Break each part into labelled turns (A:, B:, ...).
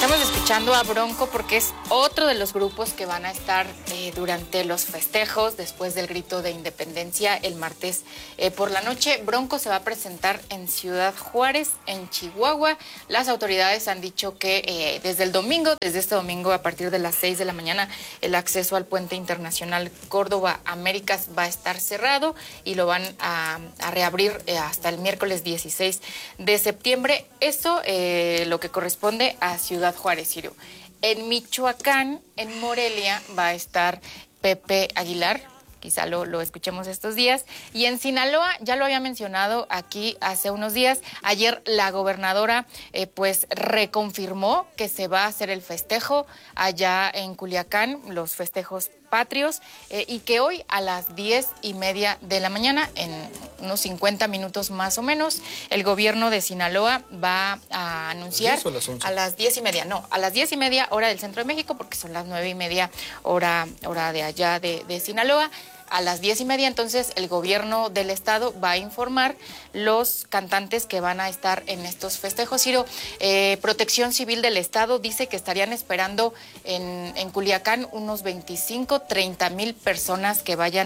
A: Estamos escuchando a Bronco porque es otro de los grupos que van a estar durante los festejos después del grito de independencia el martes por la noche. Bronco se va a presentar en Ciudad Juárez, en Chihuahua. Las autoridades han dicho que desde este domingo a partir de las 6 de la mañana, el acceso al puente internacional Córdoba-Américas va a estar cerrado y lo van a reabrir hasta el miércoles 16 de septiembre. Eso lo que corresponde a Ciudad Juárez, Ciro. En Michoacán, en Morelia, va a estar Pepe Aguilar, quizá lo escuchemos estos días, y en Sinaloa, ya lo había mencionado aquí hace unos días, ayer la gobernadora pues reconfirmó que se va a hacer el festejo allá en Culiacán, los festejos patrios, y que hoy a las 10:30 de la mañana, en unos 50 minutos más o menos, el gobierno de Sinaloa va a anunciar a las 10:30, no, a las 10:30 hora del centro de México, porque son las 9:30 hora de allá de Sinaloa. A las 10:30, entonces, el gobierno del estado va a informar los cantantes que van a estar en estos festejos. Ciro, Protección Civil del estado dice que estarían esperando en Culiacán unos 25-30 mil personas que vayan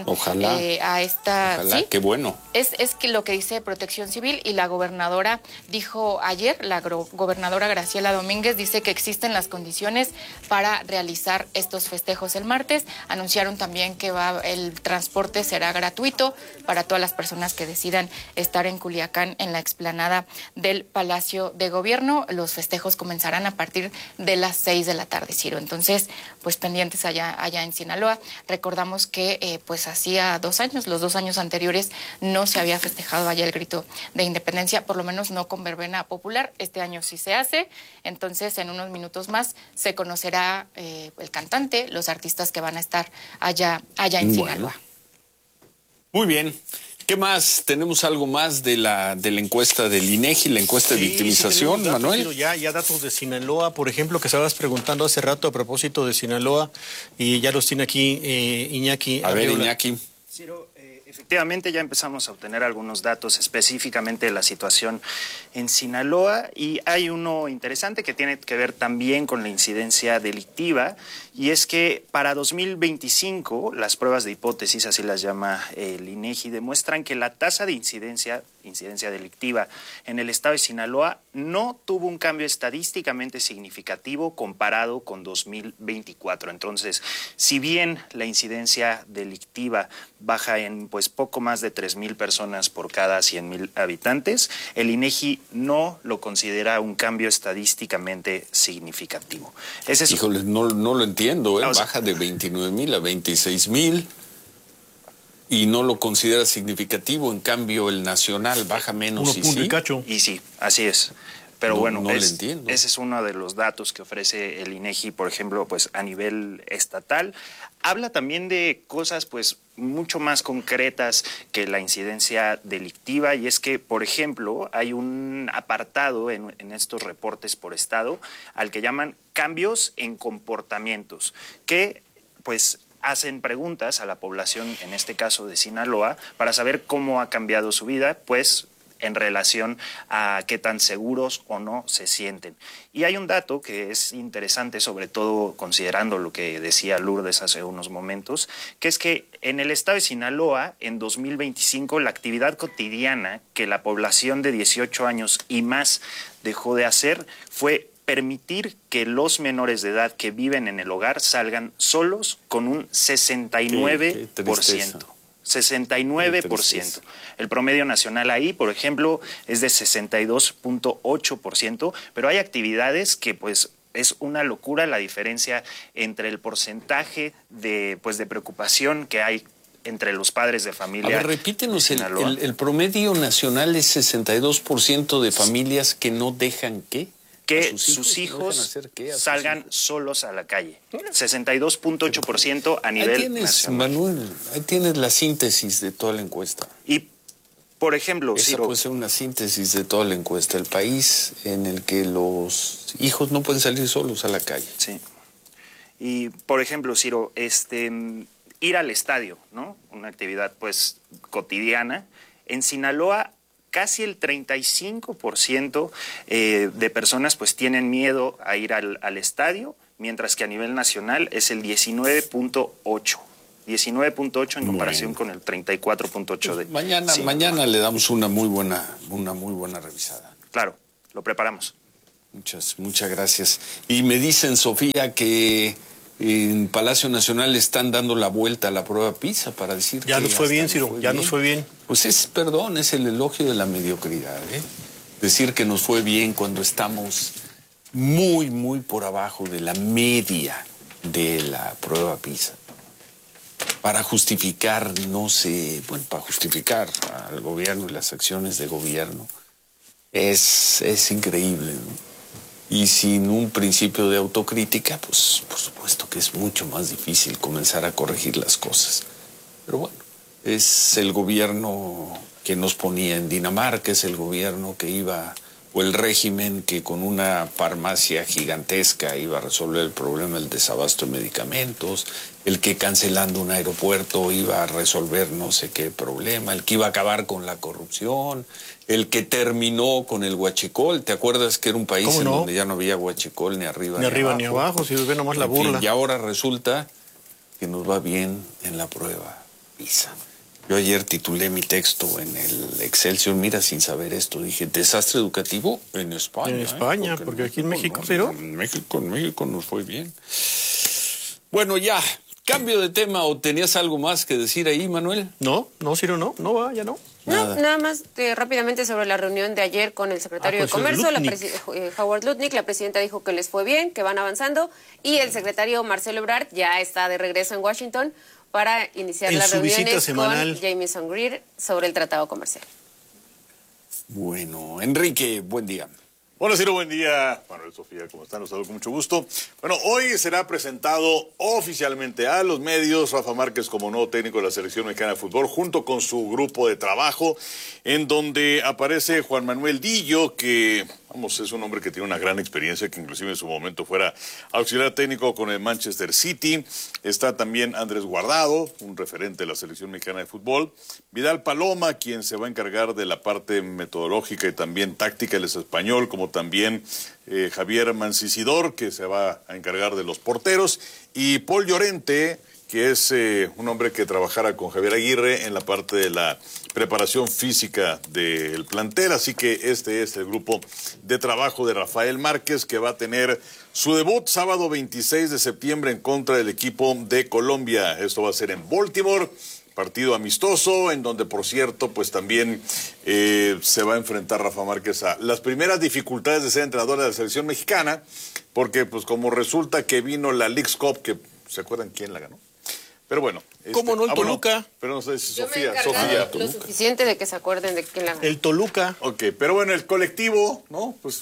A: a esta...
B: Ojalá, ¿sí? Qué bueno.
A: Es que lo que dice Protección Civil, y la gobernadora dijo ayer, la gobernadora Graciela Domínguez, dice que existen las condiciones para realizar estos festejos el martes. Anunciaron también que el transporte será gratuito para todas las personas que decidan estar en Culiacán, en la explanada del Palacio de Gobierno. Los festejos comenzarán a partir de las 6 de la tarde, Ciro. Entonces, pues pendientes allá en Sinaloa. Recordamos que pues hacía 2 años, los 2 años anteriores, no se había festejado allá el grito de independencia, por lo menos no con verbena popular. Este año sí se hace. Entonces, en unos minutos más se conocerá el cantante, los artistas que van a estar allá en Sinaloa.
B: Muy bien. ¿Qué más? ¿Tenemos algo más de la encuesta del INEGI, la encuesta de victimización,
C: datos,
B: Manuel?
C: Ya datos de Sinaloa, por ejemplo, que estabas preguntando hace rato a propósito de Sinaloa, y ya los tiene aquí Iñaki.
B: A ver, Iñaki.
D: Ciro, efectivamente ya empezamos a obtener algunos datos específicamente de la situación en Sinaloa, y hay uno interesante que tiene que ver también con la incidencia delictiva, y es que para 2025 las pruebas de hipótesis, así las llama el INEGI, demuestran que la tasa de incidencia delictiva en el estado de Sinaloa no tuvo un cambio estadísticamente significativo comparado con 2024. Entonces, si bien la incidencia delictiva baja en pues poco más de 3,000 personas por cada 100,000 habitantes, el INEGI no lo considera un cambio estadísticamente significativo.
B: Híjole, no lo entiendo, baja de 29,000 a 26,000. Y no lo considera significativo, en cambio el nacional baja menos.
D: Y sí, así es. Pero bueno,
B: le entiendo.
D: Ese es uno de los datos que ofrece el INEGI, por ejemplo, pues a nivel estatal. Habla también de cosas pues mucho más concretas que la incidencia delictiva, y es que, por ejemplo, hay un apartado en estos reportes por estado al que llaman cambios en comportamientos, que pues hacen preguntas a la población, en este caso de Sinaloa, para saber cómo ha cambiado su vida, pues en relación a qué tan seguros o no se sienten. Y hay un dato que es interesante, sobre todo considerando lo que decía Lourdes hace unos momentos, que es que en el estado de Sinaloa, en 2025, la actividad cotidiana que la población de 18 años y más dejó de hacer fue permitir que los menores de edad que viven en el hogar salgan solos, con un 69%. 69%. El promedio nacional ahí, por ejemplo, es de 62.8%, pero hay actividades que pues es una locura la diferencia entre el porcentaje de preocupación que hay entre los padres de familia.
B: A ver, repítenos, el promedio nacional es 62% de familias que no dejan ¿qué?
D: Que sus hijos salgan solos a la calle. 62.8% a nivel nacional.
B: Manuel, ahí tienes la síntesis de toda la encuesta.
D: Y, por ejemplo,
B: esa
D: Ciro,
B: puede ser una síntesis de toda la encuesta. El país en el que los hijos no pueden salir solos a la calle.
D: Sí. Y, por ejemplo, Ciro, ir al estadio, ¿no? Una actividad, pues, cotidiana. En Sinaloa casi el 35% de personas pues tienen miedo a ir al estadio, mientras que a nivel nacional es el 19.8%. 19.8 en comparación con el 34.8 de...
B: Mañana le damos una muy buena revisada.
D: Claro, lo preparamos.
B: Muchas gracias. Y me dicen, Sofía, que en Palacio Nacional le están dando la vuelta a la prueba PISA para decir
C: ya
B: que
C: nos fue bien, Ciro, ya nos fue bien.
B: Pues es el elogio de la mediocridad, ¿eh? Decir que nos fue bien cuando estamos muy, muy por abajo de la media de la prueba PISA. Para justificar, para justificar al gobierno y las acciones de gobierno, es increíble, ¿no? Y sin un principio de autocrítica, pues por supuesto que es mucho más difícil comenzar a corregir las cosas. Pero bueno, es el gobierno que nos ponía en Dinamarca, es el gobierno que iba, o el régimen que con una farmacia gigantesca iba a resolver el problema del desabasto de medicamentos, el que cancelando un aeropuerto iba a resolver no sé qué problema, el que iba a acabar con la corrupción, el que terminó con el huachicol. ¿Te acuerdas que era un país en donde ya no había huachicol ni arriba
C: ni abajo, si ve nomás la burla?
B: Y ahora resulta que nos va bien en la prueba PISA. Yo ayer titulé mi texto en el Excelsior, mira, sin saber esto, dije, desastre educativo en España.
C: En España, porque aquí en México, ¿pero?
B: En México nos fue bien. Bueno, ya, cambio de tema, ¿o tenías algo más que decir ahí, Manuel?
C: No, Ciro, no va, ya no.
E: Nada más rápidamente sobre la reunión de ayer con el secretario de Comercio, Howard Lutnick. La presidenta dijo que les fue bien, que van avanzando, y el secretario Marcelo Ebrard ya está de regreso en Washington para iniciar las reuniones con Jamieson Greer sobre el tratado comercial.
B: Bueno, Enrique, buen día.
F: Hola, Ciro, buen día. Manuel, Sofía, ¿cómo están? Los saludo con mucho gusto. Bueno, hoy será presentado oficialmente a los medios Rafa Márquez como nuevo técnico de la Selección Mexicana de Fútbol, junto con su grupo de trabajo, en donde aparece Juan Manuel Dillo, que, es un hombre que tiene una gran experiencia, que inclusive en su momento fuera auxiliar técnico con el Manchester City. Está también Andrés Guardado, un referente de la Selección Mexicana de Fútbol. Vidal Paloma, quien se va a encargar de la parte metodológica y también táctica, él es español, como también Javier Mancisidor, que se va a encargar de los porteros, y Paul Llorente, que es un hombre que trabajará con Javier Aguirre en la parte de la preparación física del plantel. Así que este es el grupo de trabajo de Rafael Márquez, que va a tener su debut sábado 26 de septiembre en contra del equipo de Colombia. Esto va a ser en Baltimore. Partido amistoso, en donde, por cierto, pues también se va a enfrentar Rafa Márquez a las primeras dificultades de ser entrenador de la selección mexicana, porque pues como resulta que vino la Leagues Cup, que ¿se acuerdan quién la ganó? Pero bueno.
C: ¿Cómo no el Toluca?
F: Bueno, pero no sé si Sofía.
E: Lo suficiente de que se acuerden de quién la ganó.
C: El Toluca.
F: Ok, pero bueno, el colectivo, ¿no? Pues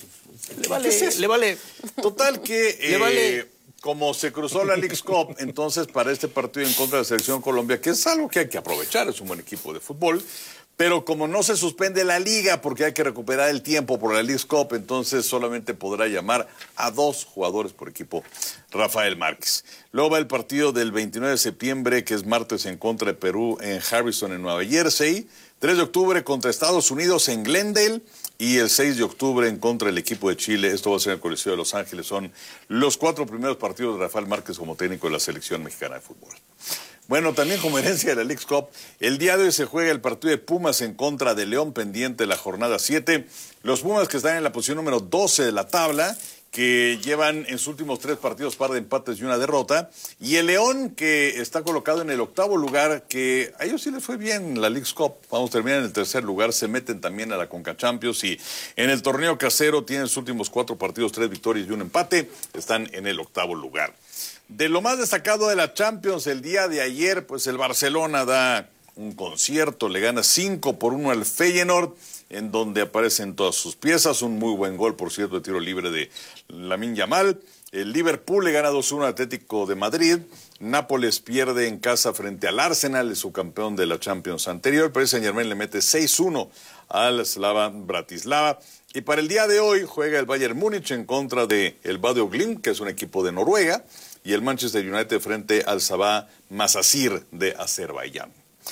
C: le vale.
F: Total que
C: le vale.
F: Como se cruzó la Leagues Cup, entonces para este partido en contra de la Selección Colombia, que es algo que hay que aprovechar, es un buen equipo de fútbol, pero como no se suspende la liga porque hay que recuperar el tiempo por la Leagues Cup, entonces solamente podrá llamar a 2 jugadores por equipo Rafael Márquez. Luego va el partido del 29 de septiembre, que es martes, en contra de Perú en Harrison, en Nueva Jersey. 3 de octubre contra Estados Unidos en Glendale. Y el 6 de octubre en contra del equipo de Chile. Esto va a ser en el Coliseo de Los Ángeles. Son los 4 primeros partidos de Rafael Márquez como técnico de la Selección Mexicana de Fútbol. Bueno, también como herencia de la Leagues Cup, el día de hoy se juega el partido de Pumas en contra de León, pendiente de la jornada 7. Los Pumas, que están en la posición número 12 de la tabla, que llevan en sus últimos 3 partidos par de empates y una derrota, y el León, que está colocado en el 8º lugar, que a ellos sí les fue bien la Leagues Cup, vamos a terminar en el 3er lugar, se meten también a la Conca Champions, y en el torneo casero tienen sus últimos 4 partidos, 3 victorias y un empate, están en el 8º lugar. De lo más destacado de la Champions el día de ayer, pues el Barcelona da un concierto, le gana 5-1 al Feyenoord, en donde aparecen todas sus piezas, un muy buen gol, por cierto, de tiro libre de Lamine Yamal. El Liverpool le gana 2-1 al Atlético de Madrid. Nápoles pierde en casa frente al Arsenal, es su campeón de la Champions anterior. Paris Saint-Germain le mete 6-1 al Slava Bratislava. Y para el día de hoy juega el Bayern Múnich en contra de el Bodø Glimt, que es un equipo de Noruega, y el Manchester United frente al Sabah Masasir de Azerbaiyán.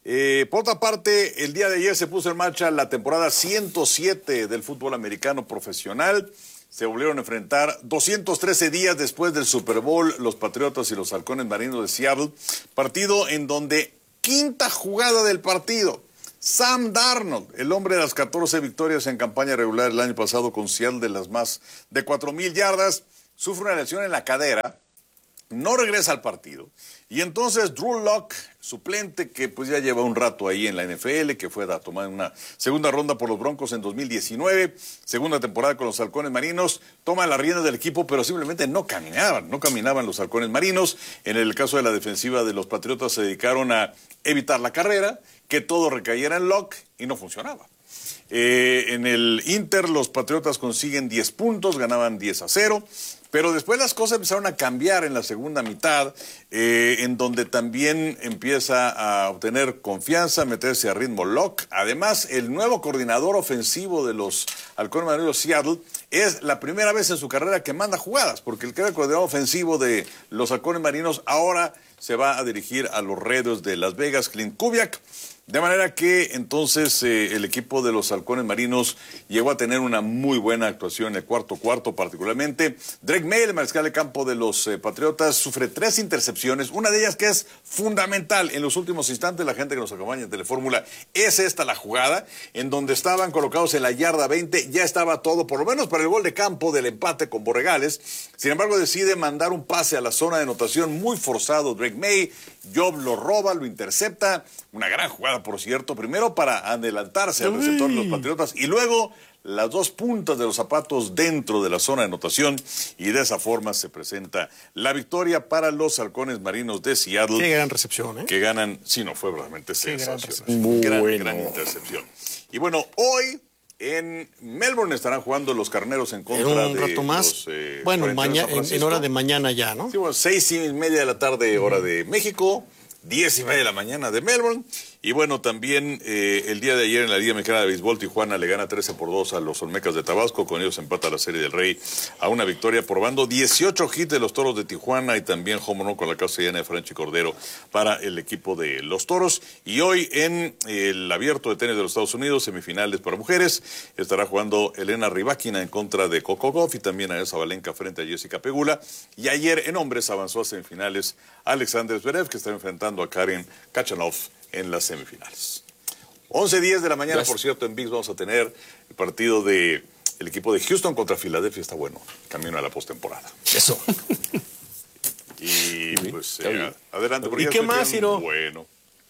F: Por otra parte, el día de ayer se puso en marcha la temporada 107 del fútbol americano profesional. Se volvieron a enfrentar 213 días después del Super Bowl los Patriotas y los Halcones Marinos de Seattle. Partido en donde quinta jugada del partido. Sam Darnold, el hombre de las 14 victorias en campaña regular el año pasado con Seattle de las más de 4,000 yardas, sufre una lesión en la cadera, no regresa al partido. Y entonces Drew Lock, suplente que pues ya lleva un rato ahí en la NFL, que fue a tomar una segunda ronda por los Broncos en 2019, segunda temporada con los Halcones Marinos, toma las riendas del equipo, pero simplemente no caminaban los Halcones Marinos. En el caso de la defensiva de los Patriotas se dedicaron a evitar la carrera, que todo recayera en Lock y no funcionaba. En el Inter los Patriotas consiguen 10 puntos, ganaban 10-0. Pero después las cosas empezaron a cambiar en la segunda mitad, en donde también empieza a obtener confianza, meterse a ritmo Lock. Además, el nuevo coordinador ofensivo de los Halcones Marinos Seattle es la primera vez en su carrera que manda jugadas, porque el que era el coordinador ofensivo de los Halcones Marinos ahora se va a dirigir a los Raiders de Las Vegas, Clint Kubiak. De manera que entonces el equipo de los Halcones Marinos llegó a tener una muy buena actuación en el cuarto particularmente. Drake May, el mariscal de campo de los Patriotas, sufre 3 intercepciones, una de ellas que es fundamental en los últimos instantes. La gente que nos acompaña en Telefórmula, es esta la jugada, en donde estaban colocados en la yarda 20, ya estaba todo, por lo menos para el gol de campo del empate con Borregales. Sin embargo, decide mandar un pase a la zona de anotación muy forzado Drake May. Job lo roba, lo intercepta. Una gran jugada, por cierto, primero para adelantarse al receptor de los Patriotas y luego las 2 puntas de los zapatos dentro de la zona de anotación, y de esa forma se presenta la victoria para los Halcones Marinos de Seattle.
C: Qué gran recepción, ¿eh?
F: Que ganan, sí, no, fue realmente sensacional. Gran intercepción. Y bueno, hoy en Melbourne estarán jugando los Carneros en contra de
C: un rato más. Bueno, en hora de mañana ya, ¿no?
F: Sí, bueno, 6:30 de la tarde, hora de México, 10:30 de la mañana de Melbourne. Y bueno, también el día de ayer en la Liga Mexicana de Béisbol, Tijuana le gana 13-2 a los Olmecas de Tabasco. Con ellos empata la Serie del Rey a una victoria, probando 18 hits de los Toros de Tijuana y también home run con la casa llena de Franchi Cordero para el equipo de los Toros. Y hoy en el Abierto de Tenis de los Estados Unidos, semifinales para mujeres, estará jugando Elena Rybakina en contra de Coco Gauff y también a Elsa Valenca frente a Jessica Pegula. Y ayer en hombres avanzó a semifinales Alexander Zverev, que está enfrentando a Karen Khachanov en las semifinales. 11:10 de la mañana, por cierto, en ViX vamos a tener el partido de el equipo de Houston contra Filadelfia. Está bueno, camino a la postemporada.
C: Eso.
F: Y pues adelante.
C: ¿Y qué más, Ciro?
F: Bueno,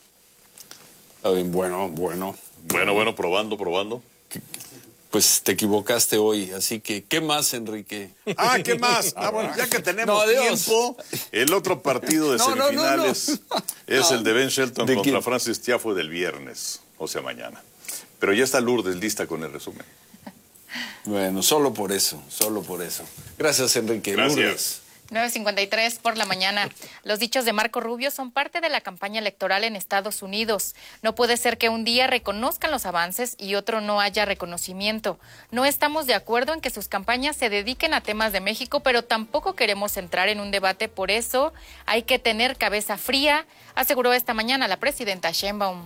F: probando.
B: Pues te equivocaste hoy, así que ¿qué más, Enrique?
F: ¿Qué más? Bueno, ya que tenemos tiempo, el otro partido de semifinales es el de Ben Shelton contra Francis Tiafoe del viernes, o sea, mañana. Pero ya está Lourdes lista con el resumen.
B: Bueno, solo por eso. Gracias, Enrique.
F: Gracias.
B: Lourdes.
A: 9:53 por la mañana. Los dichos de Marco Rubio son parte de la campaña electoral en Estados Unidos. No puede ser que un día reconozcan los avances y otro no haya reconocimiento. No estamos de acuerdo en que sus campañas se dediquen a temas de México, pero tampoco queremos entrar en un debate. Por eso hay que tener cabeza fría, aseguró esta mañana la presidenta Sheinbaum.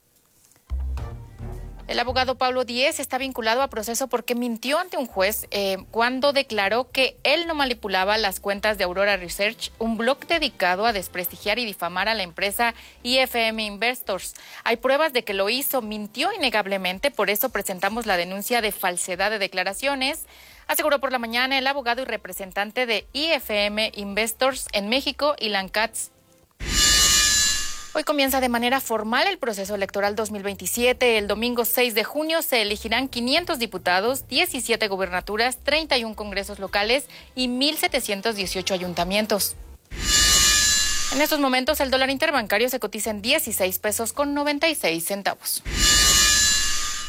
A: El abogado Pablo Díez está vinculado a proceso porque mintió ante un juez cuando declaró que él no manipulaba las cuentas de Aurora Research, un blog dedicado a desprestigiar y difamar a la empresa IFM Investors. Hay pruebas de que lo hizo, mintió innegablemente, por eso presentamos la denuncia de falsedad de declaraciones, aseguró por la mañana el abogado y representante de IFM Investors en México, Ilan Katz. Hoy comienza de manera formal el proceso electoral 2027. El domingo 6 de junio se elegirán 500 diputados, 17 gubernaturas, 31 congresos locales y 1,718 ayuntamientos. En estos momentos el dólar interbancario se cotiza en 16 pesos con 96 centavos.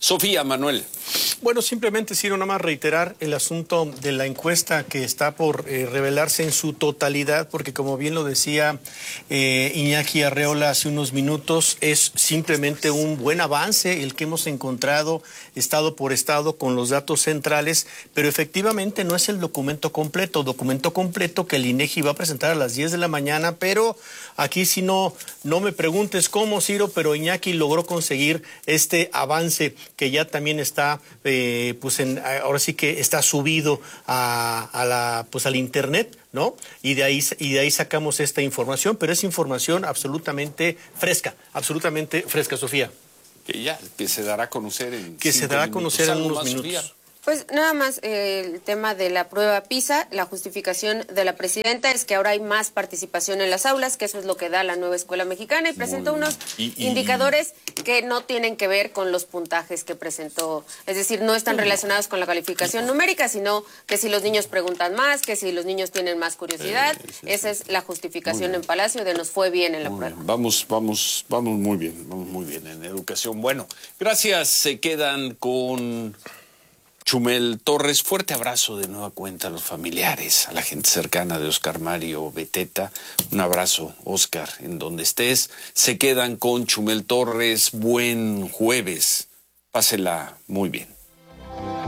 B: Sofía, Manuel.
C: Bueno, simplemente, Ciro, nada más reiterar el asunto de la encuesta que está por revelarse en su totalidad, porque como bien lo decía Iñaki Arreola hace unos minutos, es simplemente un buen avance el que hemos encontrado estado por estado con los datos centrales, pero efectivamente no es el documento completo que el INEGI va a presentar a las 10 de la mañana, pero aquí si no me preguntes cómo, Ciro, pero Iñaki logró conseguir este avance que ya también está ahora sí que está subido al internet, ¿no? Y de ahí sacamos esta información, pero es información absolutamente fresca, Sofía.
B: Que se dará a conocer en
C: unos minutos.
B: Sofía.
E: Pues nada más el tema de la prueba PISA, la justificación de la presidenta es que ahora hay más participación en las aulas, que eso es lo que da la nueva escuela mexicana, y presentó unos indicadores que no tienen que ver con los puntajes que presentó, es decir, no están relacionados con la calificación numérica, sino que si los niños preguntan más, que si los niños tienen más curiosidad, esa es la justificación en Palacio de nos fue bien en la prueba.
B: Vamos muy bien en educación. Bueno, gracias, se quedan con Chumel Torres. Fuerte abrazo de nueva cuenta a los familiares, a la gente cercana de Oscar Mario Beteta. Un abrazo, Oscar, en donde estés. Se quedan con Chumel Torres. Buen jueves. Pásela muy bien.